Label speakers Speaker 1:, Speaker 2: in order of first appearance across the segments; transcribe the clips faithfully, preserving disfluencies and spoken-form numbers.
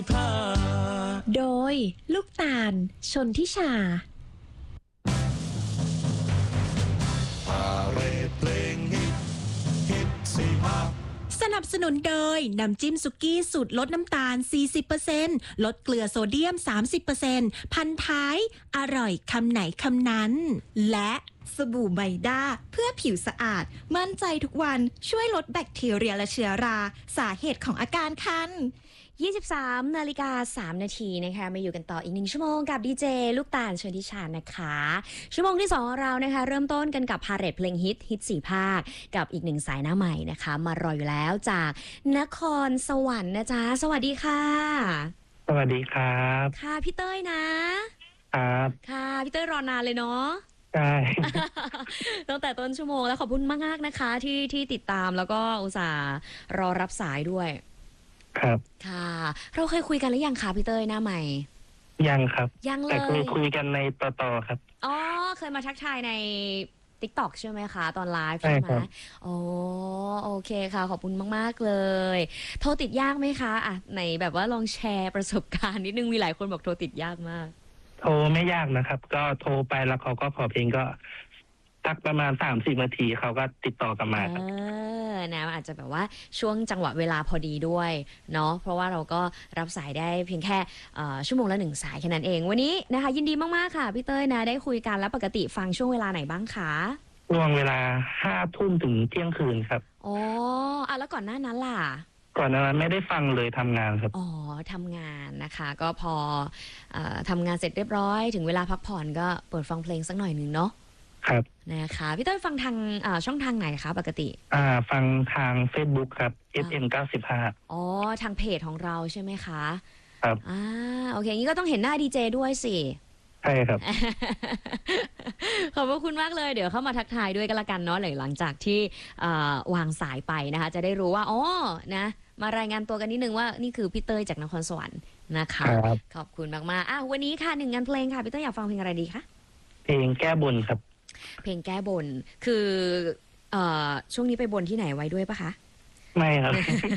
Speaker 1: โดยลูกตาลชนทิชาสนับสนุนโดยน้ำจิ้มสุกี้สูตรลดน้ำตาล สี่สิบเปอร์เซ็นต์ ลดเกลือโซเดียม สามสิบเปอร์เซ็นต์ พันท้ายอร่อยคำไหนคำนั้นและ
Speaker 2: สบู่ไบด้าเพื่อผิวสะอาดมั่นใจทุกวันช่วยลดแบคทีเรียและเชื้อราสาเหตุของอาการคัน
Speaker 3: ยี่สิบสามนาฬิกาสามนาทีนะคะมาอยู่กันต่ออีกหนึ่งชั่วโมงกับดีเจลูกตาลชนทิชานะคะชั่วโมงที่สองของเรานะคะเริ่มต้นกันกับพาเหรดเพลงฮิตฮิตสี่ภาคกับอีกหนึ่งสายหน้าใหม่นะคะมารออยู่แล้วจากนครสวรรค์นะจ๊ะสวัสดีค่ะ
Speaker 4: สวัสดีครับ
Speaker 3: ค่ะพี่เต้ยนะครับค่ะพี่เต้ยรอนานเลยเนาะ
Speaker 4: ใช่
Speaker 3: ตั้งแต่ต้นชั่วโมงแล้วขอบคุณมากๆนะคะที่ที่ติดตามแล้วก็อุตส่าห์รอรับสายด้วย
Speaker 4: ครับ
Speaker 3: ค่ะเราเคยคุยกันหรือยังคะพี่เต้ยหน้าใหม่
Speaker 4: ยังครับ
Speaker 3: ยังเลย
Speaker 4: แต่เคยคุยกันในต่อต่อครับ
Speaker 3: อ๋อเคยมาทักทายใน TikTok ใช่ไหมคะตอนไลฟ์ใช่ไหมอ๋อโอเคค่ะขอบคุณมากๆเลยโทรติดยากไหมคะอ่ะไหนแบบว่าลองแชร์ประสบการณ์นิดนึงมีหลายคนบอกโทรติดยากมาก
Speaker 4: โทรไม่ยากนะครับก็โทรไปแล้วเขาก็ขอเพลงก็ตักประมาณสามสิบนาทีเขาก็ติดต่อกลับมาครับ
Speaker 3: เออนะอาจจะแบบว่าช่วงจังหวะเวลาพอดีด้วยเนาะเพราะว่าเราก็รับสายได้เพียงแค่ชั่วโมงละหนึ่งสายแค่นั้นเองวันนี้นะคะยินดีมากๆค่ะพี่เต้ยนะได้คุยกันแล้วปกติฟังช่วงเวลาไหนบ้างคะ
Speaker 4: ช่วงเวลาห้าทุ่มถึงเที่ยงคืนครับ
Speaker 3: อ๋ออ่ะแล้วก่อนหน้านั้นล่ะ
Speaker 4: ก่อนหน้านั้นไม่ได้ฟังเลยทำงานครับ
Speaker 3: อ๋อทำงานนะคะก็พอเอ่อทำงานเสร็จเรียบร้อยถึงเวลาพักผ่อนก็เปิดฟังเพลงสักหน่อยหนึ่งเนาะ
Speaker 4: ครับ
Speaker 3: นะคะพี่เต้ยฟังทางช่องทางไหนคะปกติ
Speaker 4: อ่าฟังทาง Facebook ครับ เอฟ เอ็ม เก้าสิบห้า
Speaker 3: อ๋อทางเพจของเราใช่ไหมคะ
Speaker 4: ครับ
Speaker 3: อ่าโอเคงี้ก็ต้องเห็นหน้าดีเจด้วยสิ
Speaker 4: ใช่ครับ
Speaker 3: ขอบคุณมากเลยเดี๋ยวเข้ามาทักทายด้วยกันละกันเนาะหลังจากที่วางสายไปนะคะจะได้รู้ว่าอ๋อนะมารายงานตัวกันนิดนึงว่านี่คือพี่เต้ยจากนครสวรรค์นะคะขอบคุณมากๆอ่ะวันนี้ค่ะหนึ่งงานเพลงค่ะพี่เต้ยอยากฟังเพลงอะไรดีคะ
Speaker 4: เพลงแก้บนครับ
Speaker 3: เพลงแก้บนคือเอ่อช่วงนี้ไปบนที่ไหนไว้ด้วยปะคะ
Speaker 4: ไม่ครับ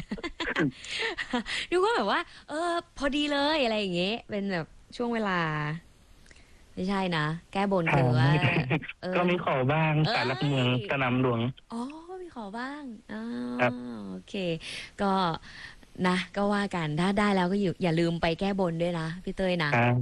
Speaker 3: ดูว่าแบบว่าเออพอดีเลยอะไรอย่างเงี้ยเป็นแบบช่วงเวลาไม่ใช่นะแก้บนคือว่า
Speaker 4: ก็มีขอบ้างสารหลักเมืองสนามหลวง
Speaker 3: อ๋อมีขอบ้างอ๋อโอเคก็นะก็ว่ากันถ้าได้แล้วก็อย่าลืมไปแก้บนด้วยนะพี่เต้ยนะ